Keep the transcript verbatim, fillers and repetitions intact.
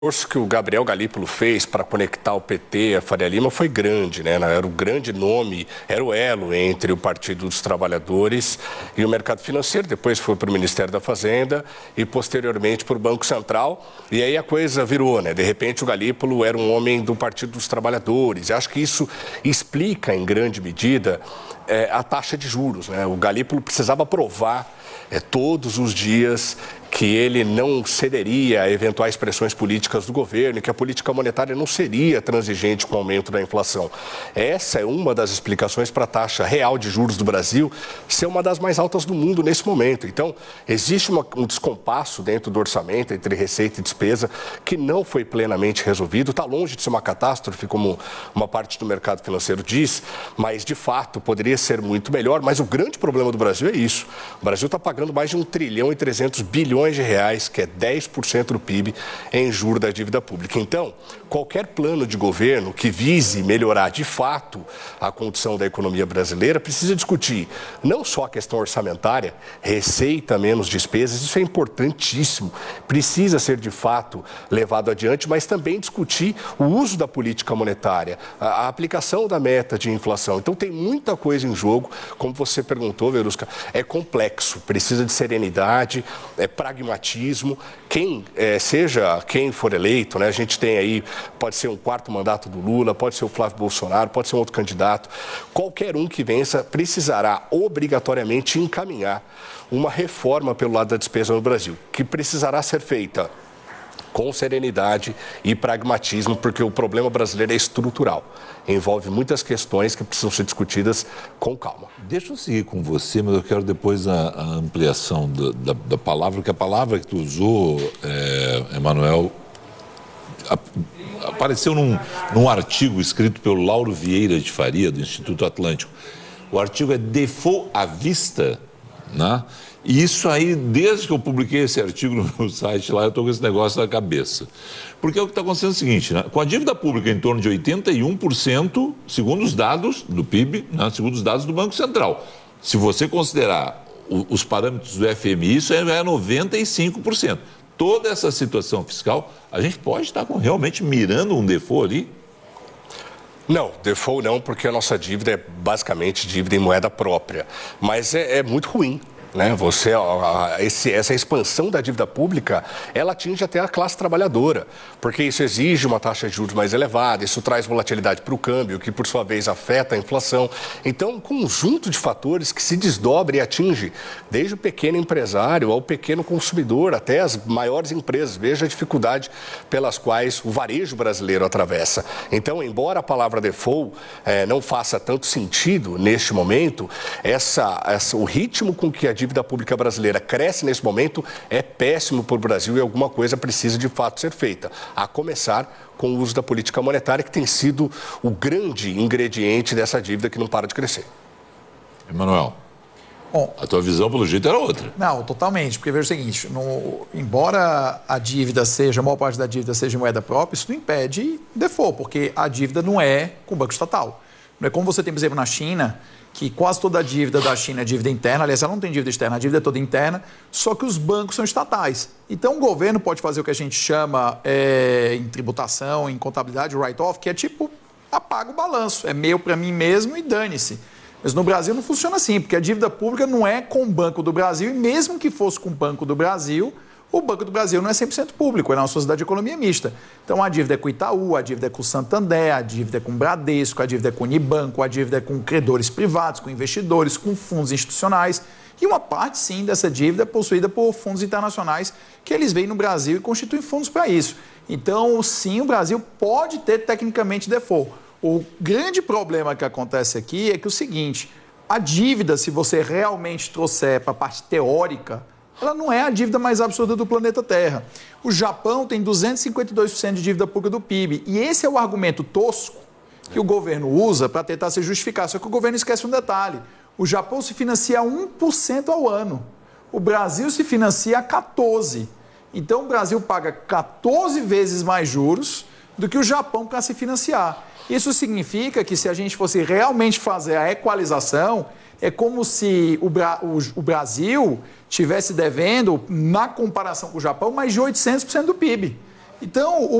O esforço que o Gabriel Galípolo fez para conectar o P T a Faria Lima foi grande, né? Era o grande nome, era o elo entre o Partido dos Trabalhadores e o mercado financeiro. Depois foi para o Ministério da Fazenda e posteriormente para o Banco Central. E aí a coisa virou, né? De repente o Galípolo era um homem do Partido dos Trabalhadores. Eu acho que isso explica em grande medida é, a taxa de juros, né? O Galípolo precisava provar é, todos os dias que ele não cederia a eventuais pressões políticas do governo e que a política monetária não seria transigente com o aumento da inflação. Essa é uma das explicações para a taxa real de juros do Brasil ser uma das mais altas do mundo nesse momento. Então, existe uma, um descompasso dentro do orçamento entre receita e despesa que não foi plenamente resolvido. Está longe de ser uma catástrofe, como uma parte do mercado financeiro diz, mas, de fato, poderia ser muito melhor. Mas o grande problema do Brasil é isso. O Brasil está pagando mais de um trilhão e trezentos bilhões de reais, que é dez por cento do P I B, em juros da dívida pública. Então, qualquer plano de governo que vise melhorar de fato a condição da economia brasileira precisa discutir não só a questão orçamentária, receita menos despesas, isso é importantíssimo, precisa ser de fato levado adiante, mas também discutir o uso da política monetária, a, a aplicação da meta de inflação. Então, tem muita coisa em jogo, como você perguntou, Verusca, é complexo, precisa de serenidade, é pragmatismo. Quem é, seja quem for eleito, né, a gente tem aí, pode ser um quarto mandato do Lula, pode ser o Flávio Bolsonaro, pode ser um outro candidato, qualquer um que vença precisará obrigatoriamente encaminhar uma reforma pelo lado da despesa no Brasil, que precisará ser feita com serenidade e pragmatismo, porque o problema brasileiro é estrutural. Envolve muitas questões que precisam ser discutidas com calma. Deixa eu seguir com você, mas eu quero depois a, a ampliação da, da, da palavra, porque a palavra que tu usou, é, Emanuel, apareceu num, num artigo escrito pelo Lauro Vieira de Faria, do Instituto Atlântico. O artigo é Default à Vista, né? E isso aí, desde que eu publiquei esse artigo no meu site lá, eu estou com esse negócio na cabeça. Porque o que está acontecendo é o seguinte, né? Com a dívida pública em torno de oitenta e um por cento, segundo os dados do P I B, né? Segundo os dados do Banco Central. Se você considerar o, os parâmetros do F M I, isso é noventa e cinco por cento. Toda essa situação fiscal, a gente pode estar com, realmente mirando um default ali? Não, default não, porque a nossa dívida é basicamente dívida em moeda própria. Mas é, é muito ruim. Né? Você, esse, essa expansão da dívida pública, ela atinge até a classe trabalhadora, porque isso exige uma taxa de juros mais elevada, isso traz volatilidade para o câmbio, que por sua vez afeta a inflação. Então, um conjunto de fatores que se desdobra e atinge desde o pequeno empresário ao pequeno consumidor, até as maiores empresas. Veja a dificuldade pelas quais o varejo brasileiro atravessa. Então, embora a palavra default eh, não faça tanto sentido neste momento, essa, essa, o ritmo com que a dívida pública brasileira cresce nesse momento é péssimo para o Brasil e alguma coisa precisa de fato ser feita, a começar com o uso da política monetária, que tem sido o grande ingrediente dessa dívida que não para de crescer. Emanuel, Bom, a tua visão pelo jeito era outra. Não, totalmente, porque veja o seguinte, no, embora a dívida seja, a maior parte da dívida seja em moeda própria, isso não impede default, porque a dívida não é com o Banco Estatal. Não é como você tem, por exemplo, na China, que quase toda a dívida da China é dívida interna, aliás, ela não tem dívida externa, a dívida é toda interna, só que os bancos são estatais. Então, o governo pode fazer o que a gente chama é, em tributação, em contabilidade, write-off, que é tipo, apaga o balanço, é meu para mim mesmo e dane-se. Mas no Brasil não funciona assim, porque a dívida pública não é com o Banco do Brasil, e mesmo que fosse com o Banco do Brasil, o Banco do Brasil não é cem por cento público, é uma sociedade de economia mista. Então, a dívida é com o Itaú, a dívida é com o Santander, a dívida é com o Bradesco, a dívida é com o Unibanco, a dívida é com credores privados, com investidores, com fundos institucionais. E uma parte, sim, dessa dívida é possuída por fundos internacionais que eles vêm no Brasil e constituem fundos para isso. Então, sim, o Brasil pode ter, tecnicamente, default. O grande problema que acontece aqui é que o seguinte, a dívida, se você realmente trouxer para a parte teórica, ela não é a dívida mais absurda do planeta Terra. O Japão tem duzentos e cinquenta e dois por cento de dívida pública do P I B. E esse é o argumento tosco que o governo usa para tentar se justificar. Só que o governo esquece um detalhe. O Japão se financia a um por cento ao ano. O Brasil se financia a quatorze por cento. Então, o Brasil paga quatorze vezes mais juros do que o Japão para se financiar. Isso significa que se a gente fosse realmente fazer a equalização, é como se o, Bra o, o Brasil tivesse devendo, na comparação com o Japão, mais de oitocentos por cento do P I B. Então, o